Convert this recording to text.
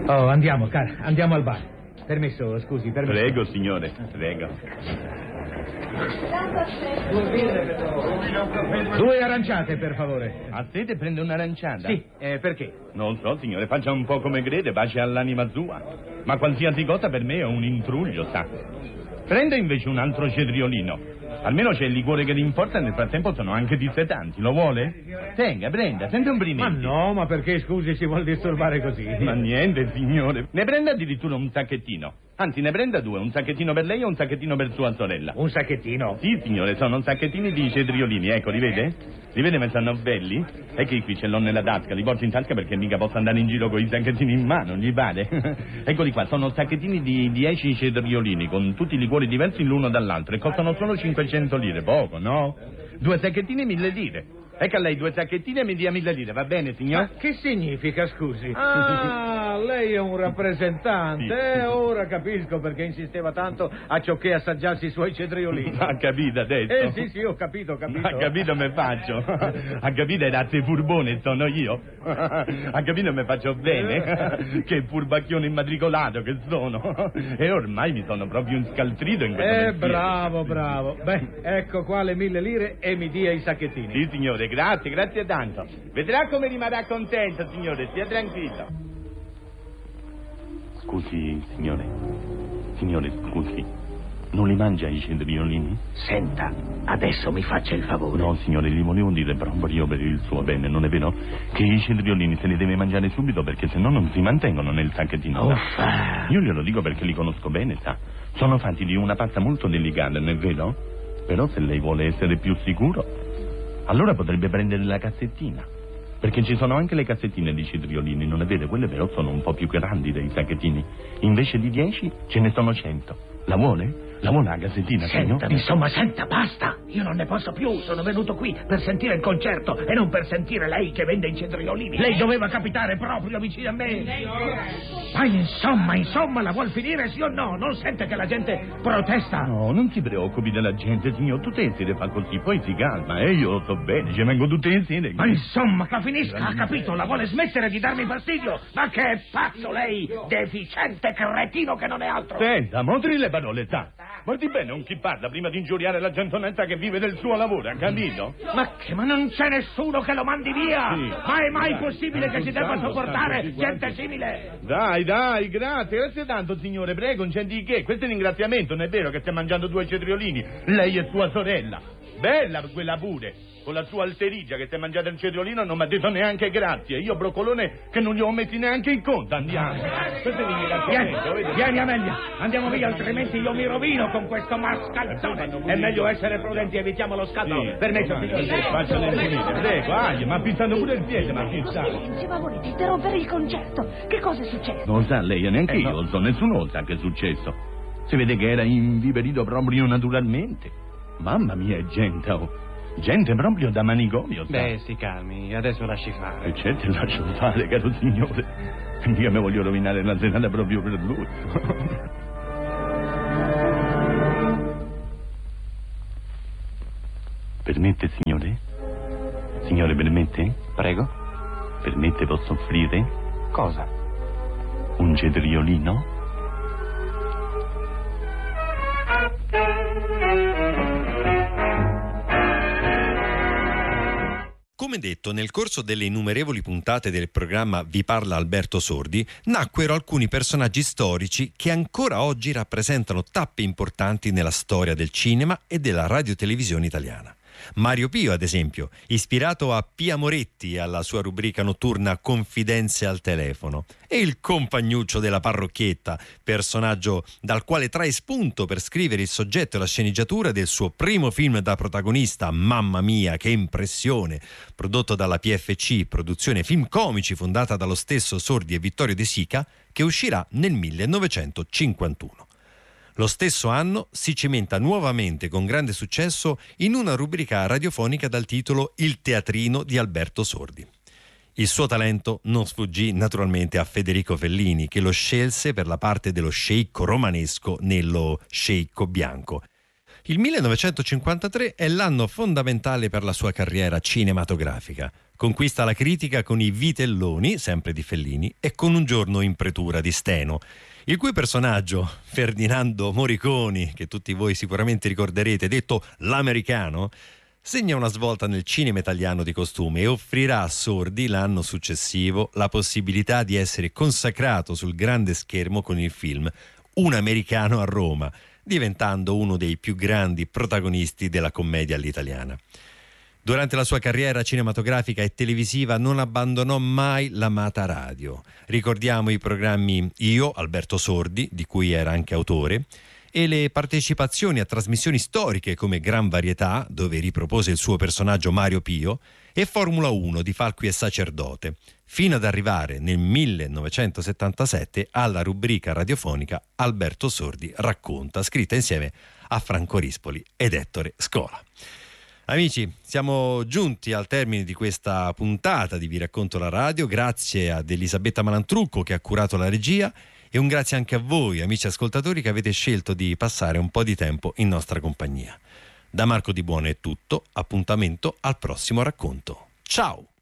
Oh, andiamo, cara, andiamo al bar. Permesso, scusi, permesso. Prego, signore, prego. 2 aranciate, per favore. A sede prende un'aranciata? Sì, perché? Non so, signore, faccia un po' come crede, pace all'anima sua. Ma qualsiasi cosa per me è un intruglio, sa. Prenda invece un altro cetriolino. Almeno c'è il liquore che le importa e nel frattempo sono anche dissetanti. Lo vuole? Tenga, prenda, sente un brindisi. Ma no, ma perché, scusi, si vuol disturbare così? Ma niente, signore. Ne prenda addirittura un sacchettino. Anzi, ne prenda 2, un sacchettino per lei e un sacchettino per sua sorella. Un sacchettino? Sì, signore, sono sacchettini di cetriolini, ecco, li vede? Li vede come stanno belli? E che qui ce l'ho nella tasca, li porto in tasca perché mica posso andare in giro con i sacchettini in mano, gli pare? Eccoli qua, sono sacchettini di 10 cetriolini, con tutti i liquori diversi l'uno dall'altro, e costano solo 500 lire, poco, no? 2 sacchettini, 1000 lire. Ecco a lei 2 sacchettini e mi dia 1000 lire, va bene, signor? Ma che significa, scusi? Ah, lei è un rappresentante. Sì. Ora capisco perché insisteva tanto a ciò che assaggiarsi i suoi cetriolini. Ha capito adesso? Sì, ho capito. Ha capito me faccio? Ha capito razze furbone sono io? Ha capito me faccio bene? Che furbacchione immatricolato che sono! E ormai mi sono proprio inscaltrito in questo mestiere. Bravo. Beh, ecco qua le 1000 lire e mi dia i sacchettini. Sì, signore, grazie tanto. Vedrà come rimarrà contento, signore, stia tranquillo. Scusi, signore, scusi, non li mangia i cetriolini? Senta, adesso mi faccia il favore. No, signore, gli volevo dire proprio per il suo bene, non è vero? Che i cetriolini se li deve mangiare subito perché sennò non si mantengono nel sacchettino. Uffa. Io glielo dico perché li conosco bene, sa. Sono fatti di una pasta molto delicata, non è vero? Però se lei vuole essere più sicuro, allora potrebbe prendere la cassettina. Perché ci sono anche le cassettine di cetriolini, non è vero? Quelle però sono un po' più grandi dei sacchettini. Invece di 10 ce ne sono 100. La vuole? La vuole la cassettina, signor? Senta, basta. Io non ne posso più. Sono venuto qui per sentire il concerto e non per sentire lei che vende i cetriolini. Lei doveva capitare proprio vicino a me. Ma insomma, la vuol finire sì o no? Non sente che la gente protesta? No, non si preoccupi della gente, signor. Tutte le sere fa così, poi si calma. Io lo so bene, ci vengo tutte le sere. Ma insomma, che finisca, ha capito? La vuole smettere di darmi fastidio? Ma che è pazzo lei, deficiente cretino che non è altro. Senta, mostri le parole, sa. Guardi bene un chi parla prima di ingiuriare la gentonetta che vive del suo lavoro, ha capito? Ma non c'è nessuno che lo mandi via? Sì. Ma è mai possibile che si debba sopportare gente simile? Dai, grazie tanto, signore, prego, non c'è di che. Questo è un ringraziamento, non è vero che stia mangiando 2 cetriolini, lei e sua sorella. Bella quella pure, con la sua alterigia che si è mangiata il cetriolino non mi ha detto neanche grazie. Io broccolone che non gli ho messo neanche in conto, andiamo. Questo è un ringraziamento. Vieni Amelia, andiamo via, altrimenti io mi rovino con questo mascalzone. È meglio essere prudenti, evitiamo lo scandalo. Sì. Permesso, signore. Faccia le finite, prego, ma pissando pure il piede, ma fissato. Silenzio, ma volete interrompere il concerto? Che cosa è successo? Non sa lei, neanche io no. lo so, nessuno lo sa che è successo. Si vede che era inviperito proprio naturalmente. Mamma mia, gente proprio da manicomio, sa. Beh, si calmi, adesso lasci fare. E certo lascio fare, caro signore. Io mi voglio rovinare la serata proprio per lui. Permette, signore? Signore, permette? Prego? Permette, posso offrire? Cosa? Un cetriolino? Come detto, nel corso delle innumerevoli puntate del programma Vi parla Alberto Sordi, nacquero alcuni personaggi storici che ancora oggi rappresentano tappe importanti nella storia del cinema e della radiotelevisione italiana. Mario Pio, ad esempio, ispirato a Pia Moretti e alla sua rubrica notturna Confidenze al telefono, e il compagnuccio della parrocchietta, personaggio dal quale trae spunto per scrivere il soggetto e la sceneggiatura del suo primo film da protagonista, Mamma mia, che impressione, prodotto dalla PFC, produzione film comici fondata dallo stesso Sordi e Vittorio De Sica, che uscirà nel 1951. Lo stesso anno si cimenta nuovamente con grande successo in una rubrica radiofonica dal titolo Il teatrino di Alberto Sordi. Il suo talento non sfuggì naturalmente a Federico Fellini, che lo scelse per la parte dello sceicco romanesco nello Sceicco bianco. Il 1953 è l'anno fondamentale per la sua carriera cinematografica. Conquista la critica con I Vitelloni, sempre di Fellini, e Con un giorno in pretura di Steno, il cui personaggio, Ferdinando Moriconi, che tutti voi sicuramente ricorderete, detto l'americano, segna una svolta nel cinema italiano di costume e offrirà a Sordi l'anno successivo la possibilità di essere consacrato sul grande schermo con il film Un americano a Roma, diventando uno dei più grandi protagonisti della commedia all'italiana. Durante la sua carriera cinematografica e televisiva non abbandonò mai l'amata radio. Ricordiamo i programmi Io, Alberto Sordi, di cui era anche autore, e le partecipazioni a trasmissioni storiche come Gran Varietà, dove ripropose il suo personaggio Mario Pio, e Formula 1 di Falqui e Sacerdote, fino ad arrivare nel 1977 alla rubrica radiofonica Alberto Sordi racconta, scritta insieme a Franco Rispoli ed Ettore Scola. Amici, siamo giunti al termine di questa puntata di Vi racconto la radio. Grazie ad Elisabetta Malantrucco che ha curato la regia e un grazie anche a voi, amici ascoltatori, che avete scelto di passare un po' di tempo in nostra compagnia. Da Marco Di Buono è tutto, appuntamento al prossimo racconto. Ciao!